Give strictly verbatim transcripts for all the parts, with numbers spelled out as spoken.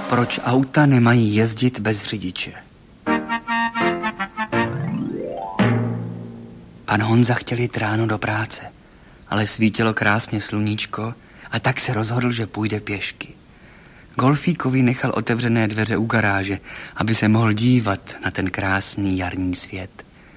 Proč auta nemají jezdit bez řidiče? Pan Honza chtěl jít ráno do práce, ale svítilo krásně sluníčko a tak se rozhodl, že půjde pěšky. Golfíkovi nechal otevřené dveře u garáže, aby se mohl dívat na ten krásný jarní svět.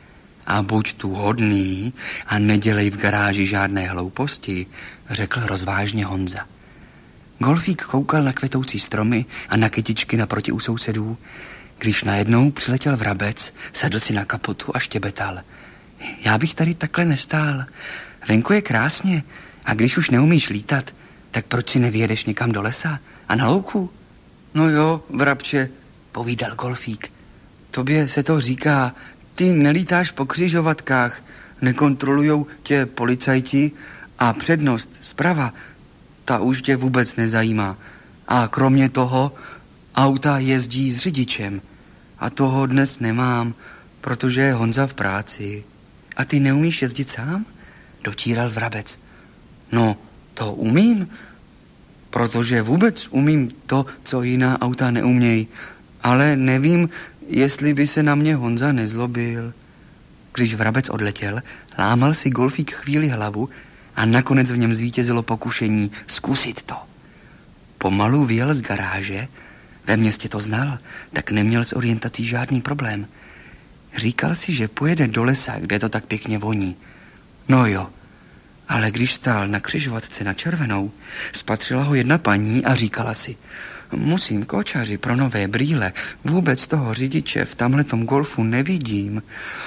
A buď tu hodný a nedělej v garáži žádné hlouposti, řekl rozvážně Honza. Golfík koukal na kvetoucí stromy a na kytičky naproti u sousedů, když najednou přiletěl vrabec, sedl si na kapotu a štěbetal. Já bych tady takhle nestál. Venku je krásně a když už neumíš lítat, tak proč si nevyjedeš někam do lesa a na louku? No jo, vrabče, povídal Golfík. Tobě se to říká, ty nelítáš po křižovatkách, nekontrolujou tě policajti a přednost zprava, ta už tě vůbec nezajímá. A kromě toho auta jezdí s řidičem a toho dnes nemám, protože je Honza v práci. A ty neumíš jezdit sám? Dotíral vrabec. No, to umím, protože vůbec umím to, co jiná auta neumějí, ale nevím, jestli by se na mě Honza nezlobil. Když vrabec odletěl, lámal si Golfík chvíli hlavu a nakonec v něm zvítězilo pokušení zkusit to. Pomalu vyjel z garáže, ve městě to znal, tak neměl s orientací žádný problém. Říkal si, že pojede do lesa, kde to tak pěkně voní. No jo, ale když stál na křižovatce na červenou, spatřila ho jedna paní a říkala si, musím kočaři pro nové brýle, vůbec toho řidiče v tamhletom golfu nevidím.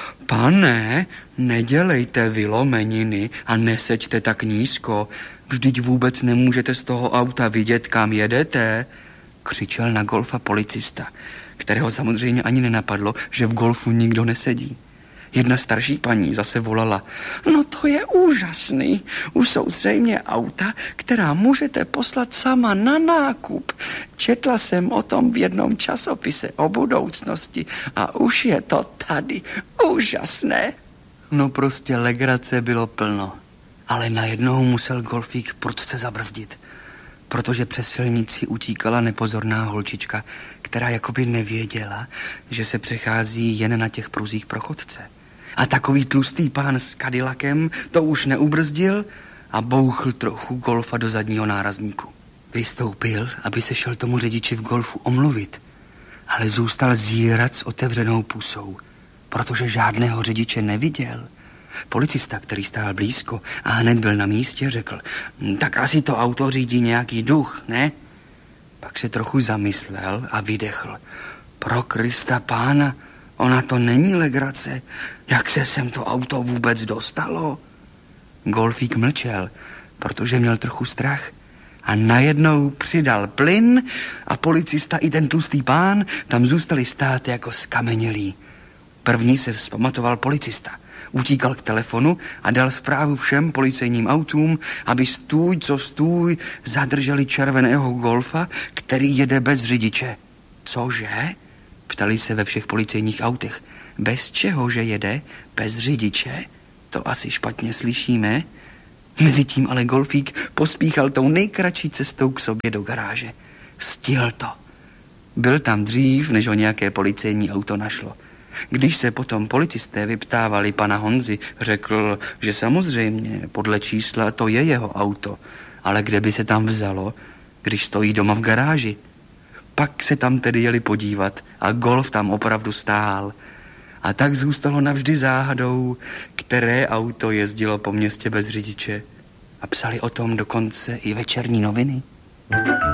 Pane, nedělejte vylomeniny a neseďte tak nízko, vždyť vůbec nemůžete z toho auta vidět, kam jedete, křičel na golfa policista, kterého samozřejmě ani nenapadlo, že v golfu nikdo nesedí. Jedna starší paní zase volala, no to je úžasný, už jsou zřejmě auta, která můžete poslat sama na nákup. Četla jsem o tom v jednom časopise o budoucnosti a už je to tady úžasné. No prostě legrace bylo plno, ale najednou musel Golfík prudce zabrzdit, protože přes silnici utíkala nepozorná holčička, která jakoby nevěděla, že se přechází jen na těch pruzích pro chodce. A takový tlustý pán s Cadillacem to už neubrzdil a bouchl trochu Golfa do zadního nárazníku. Vystoupil, aby se šel tomu řidiči v Golfu omluvit, ale zůstal zírat s otevřenou pusou, protože žádného řidiče neviděl. Policista, který stál blízko a hned byl na místě, řekl, tak asi to auto řídí nějaký duch, ne? Pak se trochu zamyslel a vydechl. Pro Krista pána, ona to není legrace. Jak se sem to auto vůbec dostalo? Golfík mlčel, protože měl trochu strach. A najednou přidal plyn a policista i ten tlustý pán tam zůstali stát jako skamenělí. První se vzpamatoval policista. Utíkal k telefonu a dal zprávu všem policejním autům, aby stůj, co stůj, zadrželi červeného Golfa, který jede bez řidiče. Cože? Ptali se ve všech policejních autech. Bez čeho, že jede? Bez řidiče? To asi špatně slyšíme. Mezitím ale Golfík pospíchal tou nejkratší cestou k sobě do garáže. Stihl to. Byl tam dřív, než ho nějaké policejní auto našlo. Když se potom policisté vyptávali pana Honzy, řekl, že samozřejmě podle čísla to je jeho auto, ale kde by se tam vzalo, když stojí doma v garáži. Pak se tam tedy jeli podívat a Golf tam opravdu stál. A tak zůstalo navždy záhadou, které auto jezdilo po městě bez řidiče. A psali o tom dokonce i večerní noviny.